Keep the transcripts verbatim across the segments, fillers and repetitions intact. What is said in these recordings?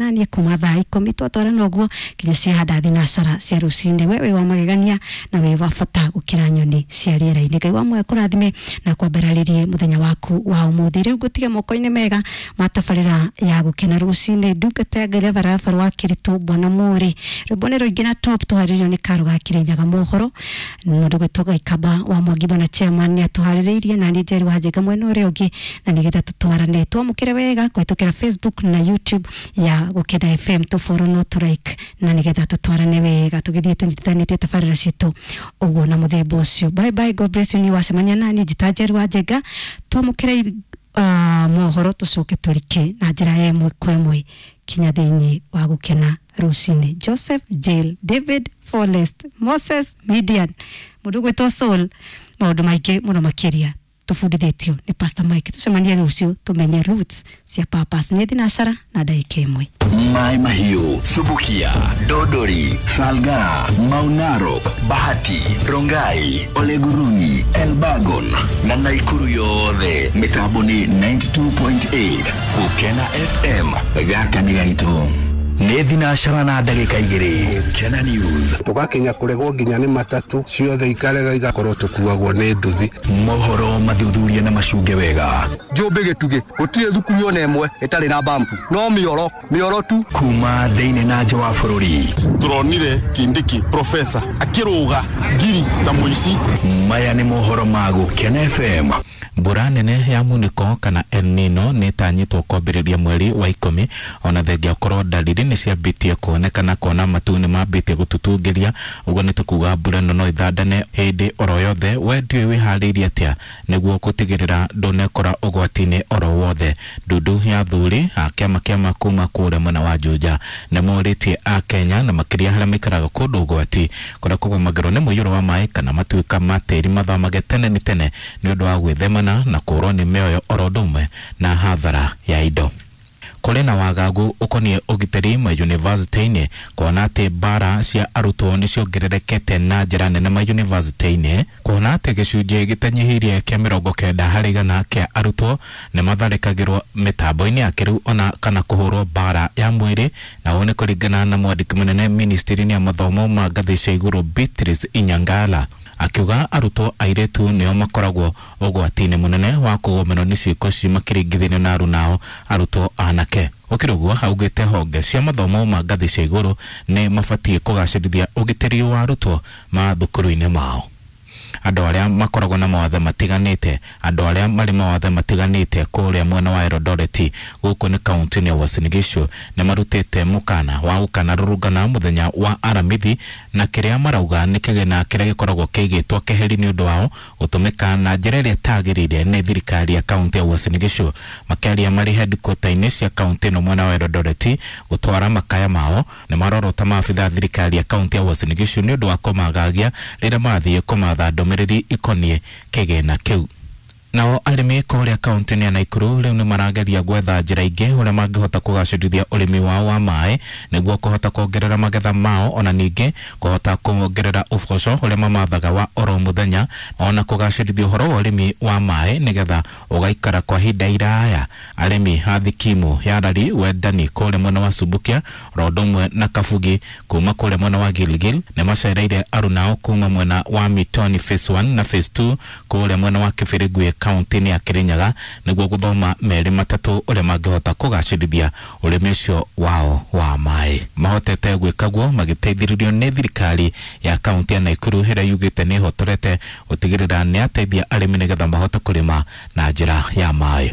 nanie kumatha ikumi twatwara noguo kinya cia hada thinacara cia rucinde wewe wa magegania na wewe wa fata ukira nyoni cia riera-ini Ngai wa mwe kurathime na kwambararirie muthenya waku wa umuthi riu gutige moko-ini mega matabarira ya gukena rucinde ndungata Ngai barafa wa kiritu bwana muri rubonero igina top tuharirio ni karo gakirenyaga mohoro nundu gwitoga ikaba wa Mwangi bwana chairman ni atuhariririe na ni Njeri wa Njenga mwena uri ungi na nigetha tutwarane twamukire wega kwitukira Facebook na YouTube ya Gukena F M to follow no to like na nigetha tutwarane wega tugithie tunjitithanite tabarira citu uguo na muthemba ucio. Bye bye, God bless you. Ni wacemania nani Njita Njeri wa Njenga twamukire uh, mohoro tucoke turike na njira yemwe kwemwe kinya thiini wa Gukena rucine. Joseph Jail, David Forrest, Moses Midian, mundu gwitwo Soul, maundu maingi muno makiria tufundithitio ni Pastor Mike. Tucemanie rucio tumenye roots cia purpose ni thinacara na ndagika imwe. Mai Mahiu, Subukia, Dodori, Salga, Maunarok, Bahati, Rongai, Oleguruni, Elbagon na Naikuru yothe mitaboni ninety-two point eight Gukena F M gaka ni gaito ni thinacara na ndagika igiri. Gukena News tugakinya kuregwo nginya ni matatu ciothe ikarega igakorwo tukuagwo ni nduthi mohoro mathuthuria na macunge wega Njumbi Gitugi gutire thukuru ona imwe itari na bampu no mioro mioro tu kuma thiini na nja wa bururi. Turonire Kindiki professor akiruga ngiri ta muici. Maya ni mohoro ma Gukena F M. Mbura nene ya muniko kana El Nino nitanyitwo kwambiriria mweri wa ikumi ona thengia korwo dalili ni ciambitie kuonekana kona matu ni mambitie gututungiria uguo ni tukuga mbura no ithandane hindi oro yothe we ndiwe wihariirie atia niguo gutigirira ndunekora ugwatini oro wothe. Ndudu ya thuri akiama kiama kuma kure mwena wa Juja ni moritie a Kenya na makiria haria mikaraga kundu ugwati kuria kugomagirwo ni muiyuro wa mai kana matuika matiri mathamage tene ni tene ni undu wa gwithemana na kurwo ni mioyo oro ndumwe na hathara ya indo. Kule na wagagu ukonie ugiteri ma university-ini kuona ati bara cia arutwo ni ciongererekete na njira nene ma university-ini kuona ati gicunjĩ gĩtanyihirie kia mĩrongo kenda harĩ igana kia arutwo ni matharĩkagĩrwo mitambo-ini ya kĩrĩu ona kana kuhurwo bara ya mwĩrĩ na one kũringana na mwandĩki mũnene ministry-ini ya mathomo ma ngathĩ cia igũrũ Beatrice Inyangala akiuga arutwo airetu nio makoragwo ugwati-ini munene wa kugomero ni ciiko cimakĩringithanio na arunao arutwo anake. Ukiruguo augite honge cia mathomo ma ngathĩ cia igũrũ ni mabatie kugacĩrithia ugitĩri wa arutwo ma thukuru-ini mao. Andu aria makoragwo na mawathe matiganite andu aria mari mawathe matiganite kuria mwena wa Eldoret guku ni kaunti ya Uasin Gishu ni marutite mukana wa ukana rurugana muthenya wa aramithi na kiria marauga ni kigena kiria gikoragwo kigitwo keheri ni undu wao utumika na njira iria tagirire ni thirikari ya kaunti ya Uasin Gishu makiaria mari headquarter-ini cia kaunti no mwena wa Eldoret gutwara makaya mao ni marorota maabitha thirikari ya kaunti ya Uasin Gishu ni undu wa kumagagia riria mathie kumatha mereri ikonie kigena kiu. Nao arimi kuria kaunti ya Naikuru riu ni marageria gwetha njira ingi uria mangihota kugacirithia urimi wao wa mai niguo kuhota kuongerera magetha mao ona ningi kuhota kuongerera uboco uria mamathaga wa oro muthenya ona kugacirithia uhoro wa urimi wa mai nigetha ugaikara kwa hinda iraya. Arimi hathikimu yarari wendani kuria mwena wa Subukia rodumwe na Kabugi kuma kuria mwena wa Gilgil ni macereire arunao kuma mwena wa Mitoni phase one na phase two kuria mwena wa Kibirigwe kaunti ni ya Kirinyaga niguo guthoma meri matatu uria mangihota kugacirithia urimi ucio wao wa mai. Mahotete gwikaguo magiteithiririo ni thirikari ya kaunti ya Naikuru hira yugite ni hotorete utigirira ni ateithia arimi nigetha mahota kurima na njira ya mai.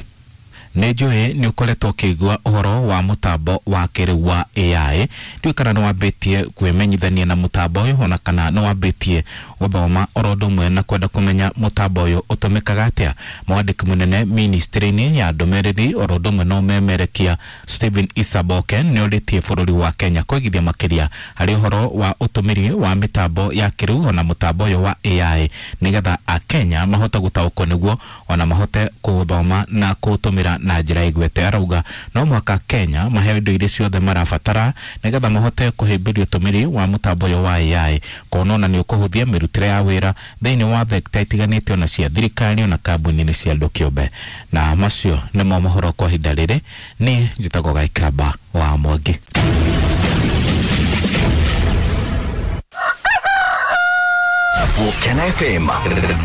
Nejoe ni ukoletwo kigwa uhoro wa mutambo wa kiriu wa A I ndio kana no wabetie kwemenyithania na mutambo uyu ona kana no wabetie guthoma orodumwe na kwenda kumenya mutambo uyu utumikaga atia. Mwandiki munene ministry-ini ya ndumiriri orodumwe no memerekia Stephen Isaboke ni uritie bururi wa Kenya kwigithia makiria hari uhoro wa utumiri wa mitambo ya kiriu ona mutambo uyu wa A I nigetha a Kenya mahota gutaukwo niguo ona mahote kuthoma na kutumira na njira igwete. Arauga no mwaka Kenya maheo indo iria ciothe marabatara nigetha mahote kuhimbiria utumiri wa mutambo yo wa A I konona ni ukuhuthia mirutire ya wira thiini wa thekta itiganite ona cia thirikari ona kambuni-ini cia andu kiumbe. Na macio ni mo mohoro kwa hinda riri. Ni njitagwo Gaikamba wa Mwangi. Kena F M